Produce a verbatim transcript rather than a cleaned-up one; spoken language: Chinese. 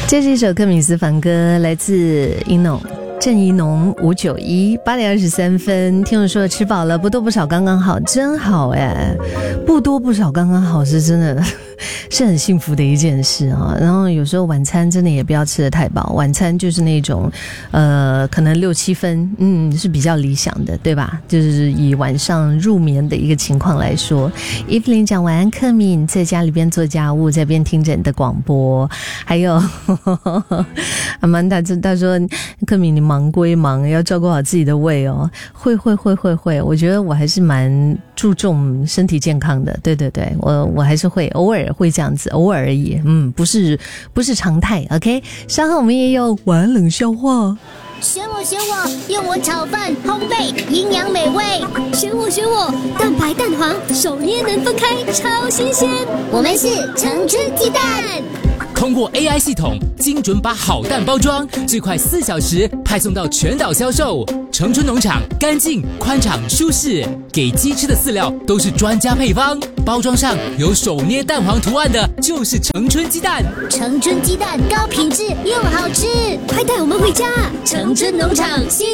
这是一首柯敏思凡歌，来自一农郑怡农五九一八点二十三分。听我说吃饱了，不多不少刚刚好，真好哎！不多不少刚刚好是真的是很幸福的一件事啊。然后有时候晚餐真的也不要吃得太饱，晚餐就是那种呃可能六七分，嗯是比较理想的，对吧？就是以晚上入眠的一个情况来说。伊芙琳讲晚安，柯敏在家里边做家务，在边听着你的广播，还有阿曼达他说柯敏你忙归忙，要照顾好自己的胃哦。会会会会会，我觉得我还是蛮注重身体健康的，对对对，我我还是会偶尔会这样子，偶尔而已，嗯，不是不是常态 ，OK。稍后我们也有晚安冷笑话。 选我选我，用我炒饭烘焙，营养美味。选我选我，蛋白蛋黄，手捏能分开，超新鲜。我们是成春鸡蛋。 通过 A I 系统，精准把好蛋包装，最快四小时派送到全岛销售。成春农场干净、宽敞、舒适，给鸡吃的饲料都是专家配方。包装上有手捏蛋黄图案的，就是成春鸡蛋。 成春鸡蛋高品质又好吃，快带我们回家！成春农场新